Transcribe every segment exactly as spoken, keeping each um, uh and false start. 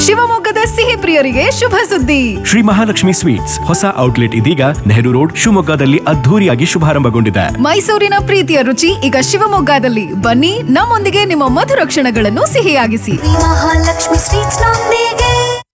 ಶಿವಮೊಗ್ಗದ ಸಿಹಿ ಪ್ರಿಯರಿಗೆ ಶುಭ ಸುದ್ದಿ. ಶ್ರೀ ಮಹಾಲಕ್ಷ್ಮಿ ಸ್ವೀಟ್ಸ್ ಹೊಸ ಔಟ್ಲೆಟ್ ಇದೀಗ ನೆಹರು ರೋಡ್ ಶಿವಮೊಗ್ಗದಲ್ಲಿ ಅದ್ಧೂರಿಯಾಗಿ ಶುಭಾರಂಭಗೊಂಡಿದೆ. ಮೈಸೂರಿನ ಪ್ರೀತಿಯ ರುಚಿ ಈಗ ಶಿವಮೊಗ್ಗದಲ್ಲಿ. ಬನ್ನಿ, ನಮ್ಮೊಂದಿಗೆ ನಿಮ್ಮ ಮಧುರ ಕ್ಷಣಗಳನ್ನು ಸಿಹಿಯಾಗಿಸಿ. ಮಹಾಲಕ್ಷ್ಮಿ ಸ್ವೀಟ್ಸ್ ನೊಂದಿಗೆ.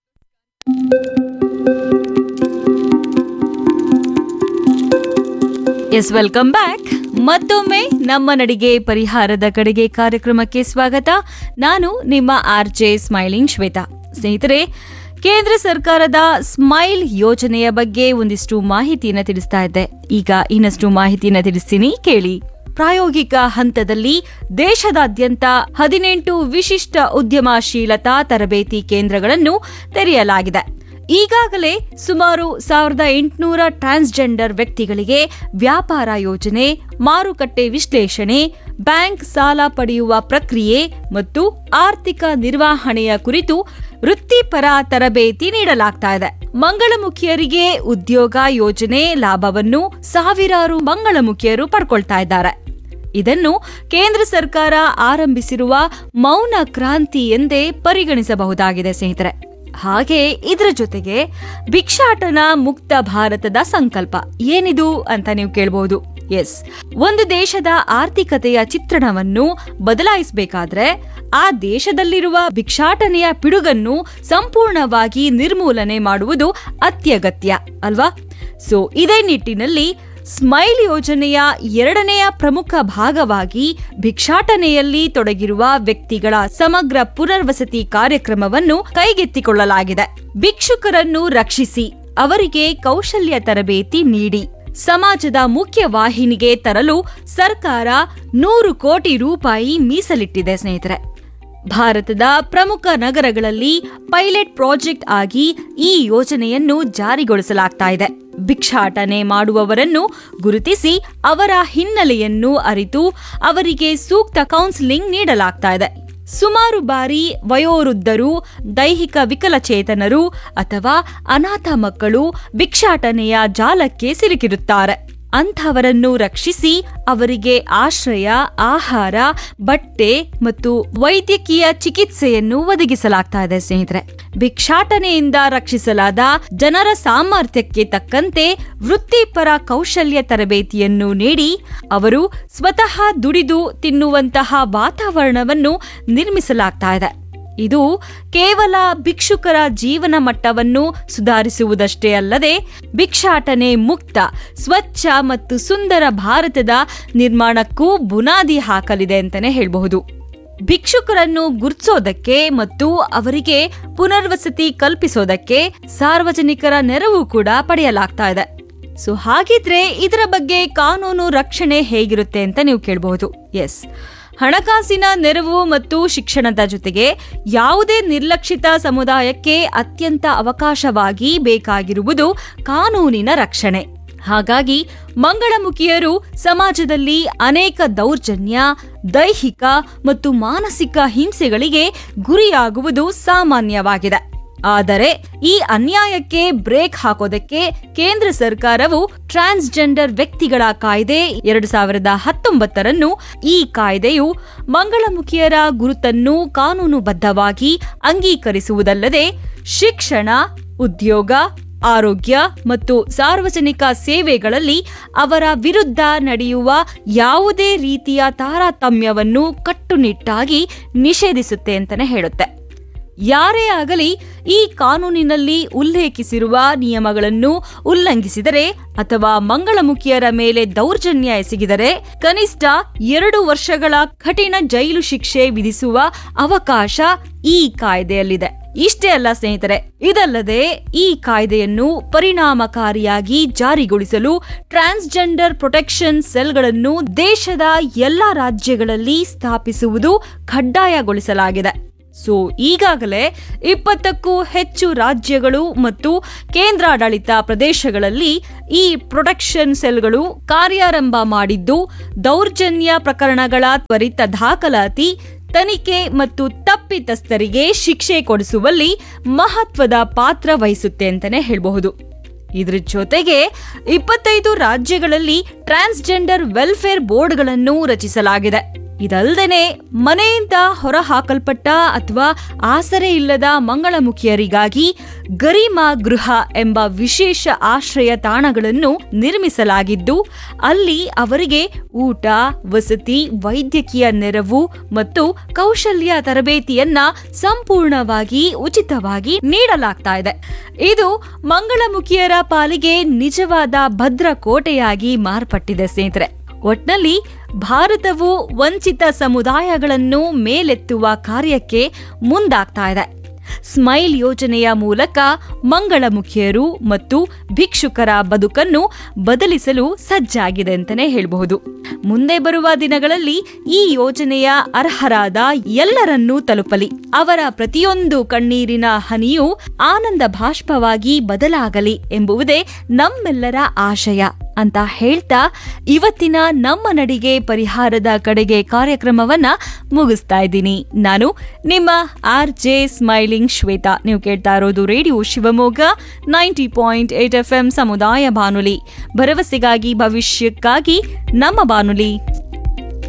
S, welcome back. ಮತ್ತೊಮ್ಮೆ ನಮ್ಮ ನಡಿಗೆ ಪರಿಹಾರದ ಕಡೆಗೆ ಕಾರ್ಯಕ್ರಮಕ್ಕೆ ಸ್ವಾಗತ. ನಾನು ನಿಮ್ಮ ಆರ್ ಜೆ ಸ್ಮೈಲಿಂಗ್ ಶ್ವೇತಾ. ಸ್ನೇಹಿತರೆ, ಕೇಂದ್ರ ಸರ್ಕಾರದ ಸ್ಮೈಲ್ ಯೋಜನೆಯ ಬಗ್ಗೆ ಒಂದಿಷ್ಟು ಮಾಹಿತಿಯನ್ನು ತಿಳಿಸ್ತಾ ಇದ್ದೆ. ಈಗ ಇನ್ನಷ್ಟು ಮಾಹಿತಿಯನ್ನು ತಿಳಿಸ್ತೀನಿ, ಕೇಳಿ. ಪ್ರಾಯೋಗಿಕ ಹಂತದಲ್ಲಿ ದೇಶದಾದ್ಯಂತ ಹದಿನೆಂಟು ವಿಶಿಷ್ಟ ಉದ್ಯಮಶೀಲತಾ ತರಬೇತಿ ಕೇಂದ್ರಗಳನ್ನು ತೆರೆಯಲಾಗಿದೆ. ಈಗಾಗಲೇ ಸುಮಾರು ಸಾವಿರದ ಎಂಟುನೂರ ಟ್ರಾನ್ಸ್ಜೆಂಡರ್ ವ್ಯಕ್ತಿಗಳಿಗೆ ವ್ಯಾಪಾರ ಯೋಜನೆ, ಮಾರುಕಟ್ಟೆ ವಿಶ್ಲೇಷಣೆ, ಬ್ಯಾಂಕ್ ಸಾಲ ಪಡೆಯುವ ಪ್ರಕ್ರಿಯೆ ಮತ್ತು ಆರ್ಥಿಕ ನಿರ್ವಹಣೆಯ ಕುರಿತು ವೃತ್ತಿಪರ ತರಬೇತಿ ನೀಡಲಾಗ್ತಾ ಇದೆ. ಮಂಗಳಮುಖಿಯರಿಗೆ ಉದ್ಯೋಗ ಯೋಜನೆ ಲಾಭವನ್ನು ಸಾವಿರಾರು ಮಂಗಳಮುಖಿಯರು ಪಡ್ಕೊಳ್ತಾ ಇದ್ದಾರೆ. ಇದನ್ನು ಕೇಂದ್ರ ಸರ್ಕಾರ ಆರಂಭಿಸಿರುವ ಮೌನ ಕ್ರಾಂತಿ ಎಂದೇ ಪರಿಗಣಿಸಬಹುದಾಗಿದೆ ಸ್ನೇಹಿತರೆ. ಹಾಗೆ ಇದರ ಜೊತೆಗೆ ಭಿಕ್ಷಾಟನ ಮುಕ್ತ ಭಾರತದ ಸಂಕಲ್ಪ ಏನಿದು ಅಂತ ನೀವು ಕೇಳಬಹುದು. ಎಸ್, ಒಂದು ದೇಶದ ಆರ್ಥಿಕತೆಯ ಚಿತ್ರಣವನ್ನು ಬದಲಾಯಿಸಬೇಕಾದ್ರೆ ಆ ದೇಶದಲ್ಲಿರುವ ಭಿಕ್ಷಾಟನೆಯ ಪಿಡುಗನ್ನು ಸಂಪೂರ್ಣವಾಗಿ ನಿರ್ಮೂಲನೆ ಮಾಡುವುದು ಅತ್ಯಗತ್ಯ ಅಲ್ವಾ? ಸೊ ಇದೇ ನಿಟ್ಟಿನಲ್ಲಿ ಸ್ಮೈಲ್ ಯೋಜನೆಯ ಎರಡನೆಯ ಪ್ರಮುಖ ಭಾಗವಾಗಿ ಭಿಕ್ಷಾಟನೆಯಲ್ಲಿ ತೊಡಗಿರುವ ವ್ಯಕ್ತಿಗಳ ಸಮಗ್ರ ಪುನರ್ವಸತಿ ಕಾರ್ಯಕ್ರಮವನ್ನು ಕೈಗೆತ್ತಿಕೊಳ್ಳಲಾಗಿದೆ. ಭಿಕ್ಷುಕರನ್ನು ರಕ್ಷಿಸಿ ಅವರಿಗೆ ಕೌಶಲ್ಯ ತರಬೇತಿ ನೀಡಿ ಸಮಾಜದ ಮುಖ್ಯ ವಾಹಿನಿಗೆ ತರಲು ಸರ್ಕಾರ ನೂರು ಕೋಟಿ ರೂಪಾಯಿ ಮೀಸಲಿಟ್ಟಿದೆ ಸ್ನೇಹಿತರೆ. ಭಾರತದ ಪ್ರಮುಖ ನಗರಗಳಲ್ಲಿ ಪೈಲಟ್ ಪ್ರಾಜೆಕ್ಟ್ ಆಗಿ ಈ ಯೋಜನೆಯನ್ನು ಜಾರಿಗೊಳಿಸಲಾಗ್ತಾ ಇದೆ. ಭಿಕ್ಷಾಟನೆ ಮಾಡುವವರನ್ನು ಗುರುತಿಸಿ ಅವರ ಹಿನ್ನೆಲೆಯನ್ನು ಅರಿತು ಅವರಿಗೆ ಸೂಕ್ತ ಕೌನ್ಸಿಲಿಂಗ್ ನೀಡಲಾಗ್ತಾ ಇದೆ. ಸುಮಾರು ಬಾರಿ ವಯೋವೃದ್ಧರು, ದೈಹಿಕ ವಿಕಲಚೇತನರು ಅಥವಾ ಅನಾಥ ಮಕ್ಕಳು ಭಿಕ್ಷಾಟನೆಯ ಜಾಲಕ್ಕೆ ಸಿಲುಕಿರುತ್ತಾರೆ. ಅಂಥವರನ್ನು ರಕ್ಷಿಸಿ ಅವರಿಗೆ ಆಶ್ರಯ, ಆಹಾರ, ಬಟ್ಟೆ ಮತ್ತು ವೈದ್ಯಕೀಯ ಚಿಕಿತ್ಸೆಯನ್ನು ಒದಗಿಸಲಾಗ್ತಾ ಇದೆ ಸ್ನೇಹಿತರೆ. ಭಿಕ್ಷಾಟನೆಯಿಂದ ರಕ್ಷಿಸಲಾದ ಜನರ ಸಾಮರ್ಥ್ಯಕ್ಕೆ ತಕ್ಕಂತೆ ವೃತ್ತಿಪರ ಕೌಶಲ್ಯ ತರಬೇತಿಯನ್ನು ನೀಡಿ ಅವರು ಸ್ವತಃ ದುಡಿದು ತಿನ್ನುವಂತಹ ವಾತಾವರಣವನ್ನು ನಿರ್ಮಿಸಲಾಗ್ತಾ ಇದೆ. ಇದು ಕೇವಲ ಭಿಕ್ಷುಕರ ಜೀವನ ಮಟ್ಟವನ್ನು ಸುಧಾರಿಸುವುದಷ್ಟೇ ಅಲ್ಲದೆ ಭಿಕ್ಷಾಟನೆ ಮುಕ್ತ, ಸ್ವಚ್ಛ ಮತ್ತು ಸುಂದರ ಭಾರತದ ನಿರ್ಮಾಣಕ್ಕೂ ಬುನಾದಿ ಹಾಕಲಿದೆ ಅಂತಾನೆ ಹೇಳಬಹುದು. ಭಿಕ್ಷುಕರನ್ನು ಗುರುತಿಸೋದಕ್ಕೆ ಮತ್ತು ಅವರಿಗೆ ಪುನರ್ವಸತಿ ಕಲ್ಪಿಸೋದಕ್ಕೆ ಸಾರ್ವಜನಿಕರ ನೆರವು ಕೂಡ ಪಡೆಯಲಾಗ್ತಾ ಇದೆ. ಸೊ ಹಾಗಿದ್ರೆ ಇದರ ಬಗ್ಗೆ ಕಾನೂನು ರಕ್ಷಣೆ ಹೇಗಿರುತ್ತೆ ಅಂತ ನೀವು ಕೇಳಬಹುದು. ಎಸ್, ಹಣಕಾಸಿನ ನೆರವು ಮತ್ತು ಶಿಕ್ಷಣದ ಜೊತೆಗೆ ಯಾವುದೇ ನಿರ್ಲಕ್ಷಿತ ಸಮುದಾಯಕ್ಕೆ ಅತ್ಯಂತ ಅವಕಾಶವಾಗಿ ಬೇಕಾಗಿರುವುದು ಕಾನೂನಿನ ರಕ್ಷಣೆ. ಹಾಗಾಗಿ ಮಂಗಳಮುಖಿಯರು ಸಮಾಜದಲ್ಲಿ ಅನೇಕ ದೌರ್ಜನ್ಯ, ದೈಹಿಕ ಮತ್ತು ಮಾನಸಿಕ ಹಿಂಸೆಗಳಿಗೆ ಗುರಿಯಾಗುವುದು ಸಾಮಾನ್ಯವಾಗಿದೆ. ಆದರೆ ಈ ಅನ್ಯಾಯಕ್ಕೆ ಬ್ರೇಕ್ ಹಾಕೋದಕ್ಕೆ ಕೇಂದ್ರ ಸರ್ಕಾರವು ಟ್ರಾನ್ಸ್ಜೆಂಡರ್ ವ್ಯಕ್ತಿಗಳ ಕಾಯ್ದೆ ಎರಡು ಸಾವಿರದ ಹತ್ತೊಂಬತ್ತರನ್ನು ಈ ಕಾಯ್ದೆಯು ಮಂಗಳಮುಖಿಯರ ಗುರುತನ್ನು ಕಾನೂನುಬದ್ಧವಾಗಿ ಅಂಗೀಕರಿಸುವುದಲ್ಲದೆ ಶಿಕ್ಷಣ, ಉದ್ಯೋಗ, ಆರೋಗ್ಯ ಮತ್ತು ಸಾರ್ವಜನಿಕ ಸೇವೆಗಳಲ್ಲಿ ಅವರ ವಿರುದ್ಧ ನಡೆಯುವ ಯಾವುದೇ ರೀತಿಯ ತಾರತಮ್ಯವನ್ನು ಕಟ್ಟುನಿಟ್ಟಾಗಿ ನಿಷೇಧಿಸುತ್ತೆ ಅಂತಾನೆ ಹೇಳುತ್ತೆ. ಯಾರೇ ಆಗಲಿ ಈ ಕಾನೂನಿನಲ್ಲಿ ಉಲ್ಲೇಖಿಸಿರುವ ನಿಯಮಗಳನ್ನು ಉಲ್ಲಂಘಿಸಿದರೆ ಅಥವಾ ಮಂಗಳಮುಖಿಯರ ಮೇಲೆ ದೌರ್ಜನ್ಯ ಎಸಗಿದರೆ ಕನಿಷ್ಠ ಎರಡು ವರ್ಷಗಳ ಕಠಿಣ ಜೈಲು ಶಿಕ್ಷೆ ವಿಧಿಸುವ ಅವಕಾಶ ಈ ಕಾಯ್ದೆಯಲ್ಲಿದೆ. ಇಷ್ಟೇ ಅಲ್ಲ ಸ್ನೇಹಿತರೆ, ಇದಲ್ಲದೆ ಈ ಕಾಯ್ದೆಯನ್ನು ಪರಿಣಾಮಕಾರಿಯಾಗಿ ಜಾರಿಗೊಳಿಸಲು ಟ್ರಾನ್ಸ್ಜೆಂಡರ್ ಪ್ರೊಟೆಕ್ಷನ್ ಸೆಲ್ಗಳನ್ನು ದೇಶದ ಎಲ್ಲಾ ರಾಜ್ಯಗಳಲ್ಲಿ ಸ್ಥಾಪಿಸುವುದು ಕಡ್ಡಾಯಗೊಳಿಸಲಾಗಿದೆ. ಸೊ ಈಗಾಗಲೇ ಇಪ್ಪತ್ತಕ್ಕೂ ಹೆಚ್ಚು ರಾಜ್ಯಗಳು ಮತ್ತು ಕೇಂದ್ರಾಡಳಿತ ಪ್ರದೇಶಗಳಲ್ಲಿ ಈ ಪ್ರೊಟೆಕ್ಷನ್ ಸೆಲ್ಗಳು ಕಾರ್ಯಾರಂಭ ಮಾಡಿದ್ದು ದೌರ್ಜನ್ಯ ಪ್ರಕರಣಗಳ ತ್ವರಿತ ದಾಖಲಾತಿ, ತನಿಖೆ ಮತ್ತು ತಪ್ಪಿತಸ್ಥರಿಗೆ ಶಿಕ್ಷೆ ಕೊಡಿಸುವಲ್ಲಿ ಮಹತ್ವದ ಪಾತ್ರ ವಹಿಸುತ್ತೆ ಅಂತಾನೆ ಹೇಳಬಹುದು. ಇದರ ಜೊತೆಗೆ ಇಪ್ಪತ್ತೈದು ರಾಜ್ಯಗಳಲ್ಲಿ ಟ್ರಾನ್ಸ್ಜೆಂಡರ್ ವೆಲ್ಫೇರ್ ಬೋರ್ಡ್ಗಳನ್ನು ರಚಿಸಲಾಗಿದೆ. ಇದಲ್ದೇನೆ ಮನೆಯಿಂದ ಹೊರ ಹಾಕಲ್ಪಟ್ಟ ಅಥವಾ ಆಸರೆ ಇಲ್ಲದ ಮಂಗಳಮುಖಿಯರಿಗಾಗಿ ಗರಿಮಾ ಗೃಹ ಎಂಬ ವಿಶೇಷ ಆಶ್ರಯ ತಾಣಗಳನ್ನು ನಿರ್ಮಿಸಲಾಗಿದ್ದು ಅಲ್ಲಿ ಅವರಿಗೆ ಊಟ, ವಸತಿ, ವೈದ್ಯಕೀಯ ನೆರವು ಮತ್ತು ಕೌಶಲ್ಯ ತರಬೇತಿಯನ್ನ ಸಂಪೂರ್ಣವಾಗಿ ಉಚಿತವಾಗಿ ನೀಡಲಾಗ್ತಾ ಇದೆ. ಇದು ಮಂಗಳಮುಖಿಯರ ಪಾಲಿಗೆ ನಿಜವಾದ ಭದ್ರ ಕೋಟೆಯಾಗಿ ಮಾರ್ಪಟ್ಟಿದೆ ಸ್ನೇಹಿತರೆ. ಒಟ್ನಲ್ಲಿ ಭಾರತವು ವಂಚಿತ ಸಮುದಾಯಗಳನ್ನು ಮೇಲೆತ್ತುವ ಕಾರ್ಯಕ್ಕೆ ಮುಂದಾಗ್ತಾ ಇದೆ. ಸ್ಮೈಲ್ ಯೋಜನೆಯ ಮೂಲಕ ಮಂಗಳಮುಖಿಯರು ಮತ್ತು ಭಿಕ್ಷುಕರ ಬದುಕನ್ನು ಬದಲಿಸಲು ಸಜ್ಜಾಗಿದೆ ಅಂತಾನೆ ಹೇಳಬಹುದು. ಮುಂದೆ ಬರುವ ದಿನಗಳಲ್ಲಿ ಈ ಯೋಜನೆಯ ಅರ್ಹರಾದ ಎಲ್ಲರನ್ನೂ ತಲುಪಲಿ. ಅವರ ಪ್ರತಿಯೊಂದು ಕಣ್ಣೀರಿನ ಹನಿಯೂ ಆನಂದ ಬಾಷ್ಪವಾಗಿ ಬದಲಾಗಲಿ ಎಂಬುವುದೇ ನಮ್ಮೆಲ್ಲರ ಆಶಯ ಅಂತ ಹೇಳ್ತಾ ಇವತ್ತಿನ ನಮ್ಮ ನಡಿಗೆ ಪರಿಹಾರದ ಕಡೆಗೆ ಕಾರ್ಯಕ್ರಮವನ್ನ ಮುಗಿಸ್ತಾ ಇದ್ದೀನಿ. ನಾನು ನಿಮ್ಮ ಆರ್ ಜೆ ಸ್ಮೈಲಿಂಗ್ ಶ್ವೇತಾ. ನೀವು ಕೇಳ್ತಾ ಇರೋದು radio Shivamogga ninety point eight F M ಸಮುದಾಯ ಬಾನುಲಿ. ಭರವಸೆಗಾಗಿ ಭವಿಷ್ಯಕ್ಕಾಗಿ ನಮ್ಮ ಬಾನುಲಿ.